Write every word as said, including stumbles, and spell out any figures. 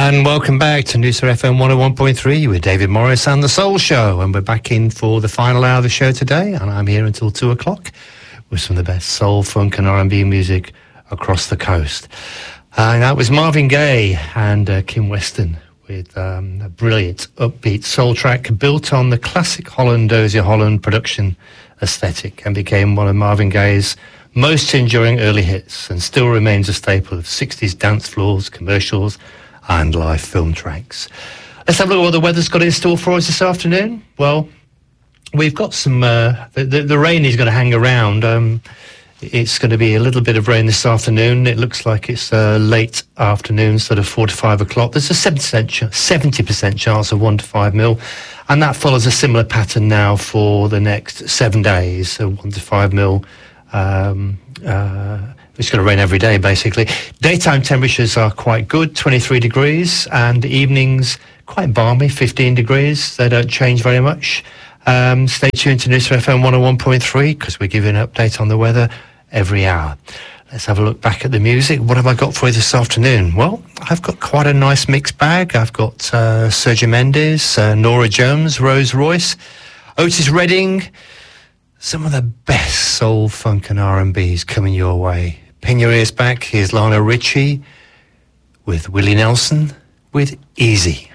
And welcome back to Noosa F M one oh one point three with David Morris and The Soul Show. And we're back in for the final hour of the show today. And I'm here until two o'clock with some of the best soul, funk and R and B music across the coast. Uh, and that was Marvin Gaye and uh, Kim Weston with um, a brilliant, upbeat soul track built on the classic Holland, Dozier Holland production aesthetic and became one of Marvin Gaye's most enduring early hits and still remains a staple of sixties dance floors, commercials and live film tracks. Let's have a look at what the weather's got in store for us this afternoon. Well, we've got some, uh, the, the, the rain is going to hang around. Um, it's going to be a little bit of rain this afternoon. It looks like it's uh, late afternoon, sort of four to five o'clock. There's a seventy percent chance of one to five mil. And that follows a similar pattern now for the next seven days. So one to five mil. Um, uh, It's going to rain every day, basically. Daytime temperatures are quite good, twenty-three degrees, and the evenings quite balmy, fifteen degrees. They don't change very much. Um, stay tuned to Noosa F M one oh one point three because we give you an update on the weather every hour. Let's have a look back at the music. What have I got for you this afternoon? Well, I've got quite a nice mixed bag. I've got uh, Sergio Mendes, uh, Nora Jones, Rose Royce, Otis Redding. Some of the best soul, funk and R and B's coming your way. Pin your ears back. Here's Lionel Richie with Willie Nelson with Easy.